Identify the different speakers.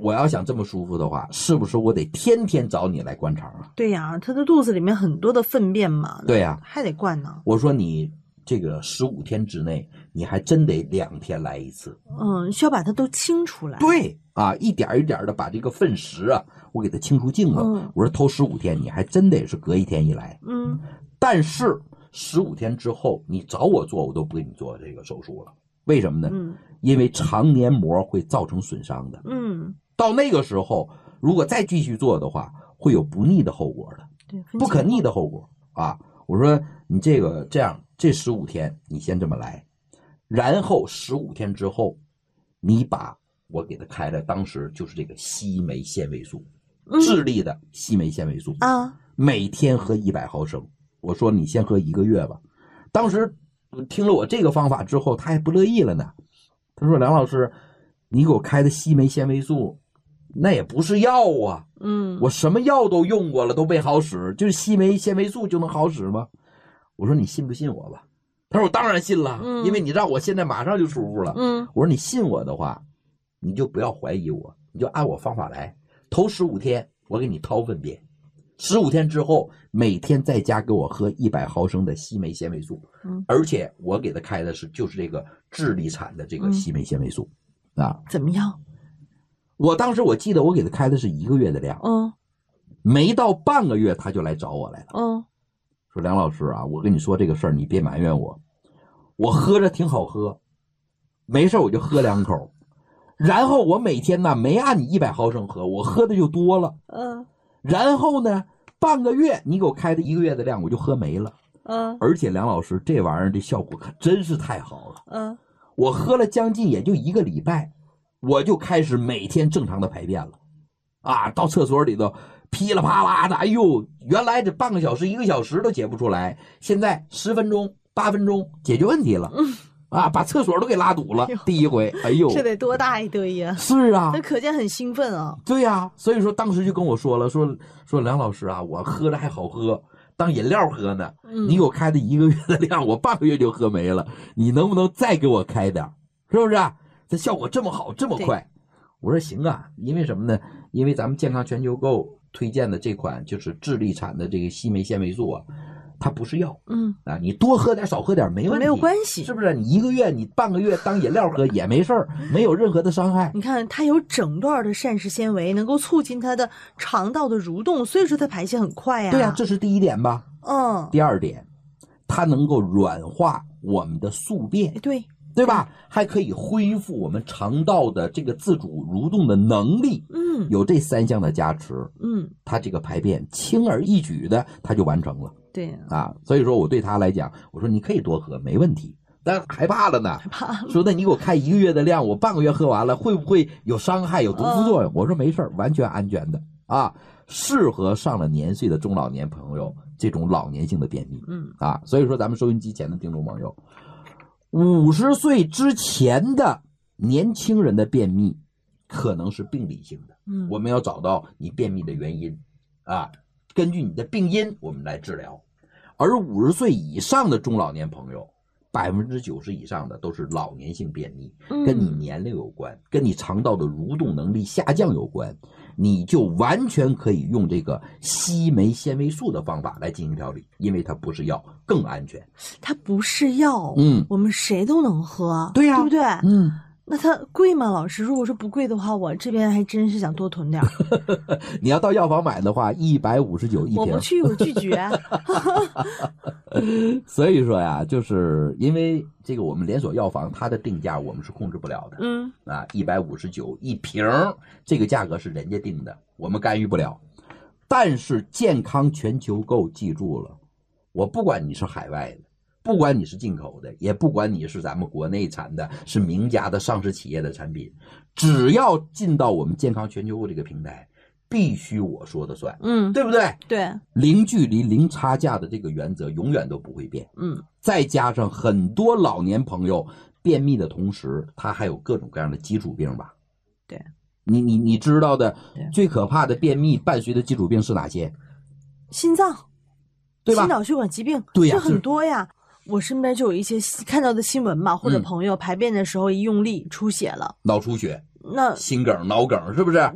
Speaker 1: 我要想这么舒服的话，是不是我得天天找你来灌肠啊？
Speaker 2: 对呀，他的肚子里面很多的粪便嘛，
Speaker 1: 对呀，
Speaker 2: 还得灌呢。
Speaker 1: 我说你这个15天之内，你还真得2天来一次。
Speaker 2: 需要把它都清出来。
Speaker 1: 对啊，一点一点的把这个粪石啊，我给它清除净了。我说头15天你还真得是隔1天一来。但是15天之后你找我做，我都不给你做这个手术了。为什么呢？因为肠黏膜会造成损伤的。到那个时候如果再继续做的话，会有不逆的后果的。
Speaker 2: 对，
Speaker 1: 不可逆的后果啊。我说你这样，这15天你先这么来，然后15天之后你把我给他开的当时就是这个西酶纤维素，智利的西酶纤维素啊，每天喝100毫升。我说你先喝1个月吧。当时听了我这个方法之后，他还不乐意了呢。他说梁老师，你给我开的西酶纤维素那也不是药啊。我什么药都用过了，都没好使，就是西酶纤维素就能好使吗？我说你信不信我吧？他说我当然信了，因为你让我现在马上就舒服了。我说你信我的话，你就不要怀疑我，你就按我方法来。头15天我给你掏粪便，15天之后每天在家给我喝100毫升的西酶纤维素，而且我给他开的就是这个智利产的这个西酶纤维素啊。
Speaker 2: 怎么样？
Speaker 1: 我当时我记得我给他开的是1个月的量，没到半个月他就来找我来了，说梁老师啊，我跟你说这个事儿，你别埋怨我，我喝着挺好喝，没事我就喝2口，然后我每天呢没按你100毫升喝，我喝的就多了，然后呢半个月你给我开的1个月的量我就喝没了，而且梁老师这玩意儿的效果可真是太好了，我喝了将近也就1个礼拜。我就开始每天正常的排便了，啊，到厕所里头噼里啪啦的，哎呦，原来这半个小时1个小时都解不出来，现在10分钟8分钟解决问题了，啊，把厕所都给拉堵了，第一回，哎呦，
Speaker 2: 这得多大一堆呀！
Speaker 1: 是啊，
Speaker 2: 那可见很兴奋啊。
Speaker 1: 对呀，所以说当时就跟我说了，说梁老师啊，我喝着还好喝，当饮料喝呢，你给我开的1个月的量，我半个月就喝没了，你能不能再给我开点，是不是啊？这效果这么好这么快，我说行啊，因为什么呢？因为咱们健康全球购推荐的这款就是智利产的这个西酶纤维素啊，它不是药，你多喝点少喝点没问题，
Speaker 2: 没有关系，
Speaker 1: 是不是？你1个月你半个月当饮料喝也没事儿，没有任何的伤害。
Speaker 2: 你看它有整段的膳食纤维，能够促进它的肠道的蠕动，所以说它排泄很快呀。
Speaker 1: 对呀，这是第1点吧。第2点，它能够软化我们的宿便，对吧？还可以恢复我们肠道的这个自主蠕动的能力。有这3项的加持，它这个排便轻而易举的，它就完成了。
Speaker 2: 对
Speaker 1: 啊，所以说我对他来讲，我说你可以多喝，没问题。但害怕了呢，说那你给我开1个月的量，我半个月喝完了，会不会有伤害、有毒副作用？我说没事，完全安全的啊，适合上了年岁的中老年朋友这种老年性的便秘。啊，所以说咱们收音机前的听众朋友，50岁之前的年轻人的便秘可能是病理性的，我们要找到你便秘的原因啊，根据你的病因我们来治疗。而50岁以上的中老年朋友，90%以上的都是老年性便秘，跟你年龄有关，跟你肠道的蠕动能力下降有关，你就完全可以用这个西酶纤维素的方法来进行调理，因为它不是药，更安全。
Speaker 2: 它不是药，我们谁都能喝，
Speaker 1: 对呀，
Speaker 2: 对不对？那它贵吗，老师？如果说不贵的话，我这边还真是想多囤点。
Speaker 1: 你要到药房买的话，159一瓶。
Speaker 2: 我不去，我拒绝。
Speaker 1: 所以说呀，就是因为这个我们连锁药房它的定价我们是控制不了的。159一瓶，这个价格是人家定的，我们干预不了。但是健康全球购记住了，我不管你是海外的，不管你是进口的，也不管你是咱们国内产的，是名家的上市企业的产品，只要进到我们健康全球购这个平台，必须我说的算，对不对？
Speaker 2: 对，
Speaker 1: 零距离零差价的这个原则永远都不会变。再加上很多老年朋友便秘的同时，他还有各种各样的基础病吧？
Speaker 2: 对，
Speaker 1: 你知道的最可怕的便秘伴随的基础病是哪些？
Speaker 2: 心脏，
Speaker 1: 对吧？
Speaker 2: 心脑血管疾病，
Speaker 1: 对呀，
Speaker 2: 这很多呀。我身边就有一些看到的新闻嘛，或者朋友排便的时候一用力出血了，
Speaker 1: 脑出血，
Speaker 2: 那
Speaker 1: 心梗、脑梗是不是？